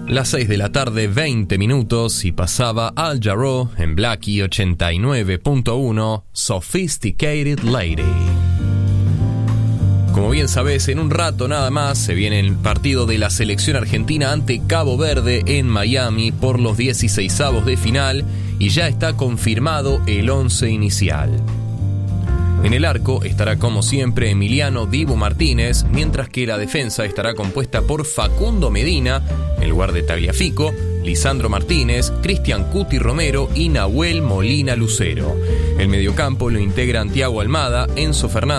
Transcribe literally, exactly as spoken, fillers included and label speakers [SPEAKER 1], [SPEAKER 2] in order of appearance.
[SPEAKER 1] Las seis de la tarde, veinte minutos, y pasaba Al Jarreau en Blackie ochenta y nueve punto uno, Sophisticated Lady. Como bien sabés, en un rato nada más se viene el partido de la selección argentina ante Cabo Verde en Miami por los dieciseisavos de final y ya está confirmado el once inicial. En el arco estará como siempre Emiliano Dibu Martínez, mientras que la defensa estará compuesta por Facundo Medina, en lugar de Tagliafico, Lisandro Martínez, Cristian Cuti Romero y Nahuel Molina Lucero. El mediocampo lo integran Thiago Almada, Enzo Fernández,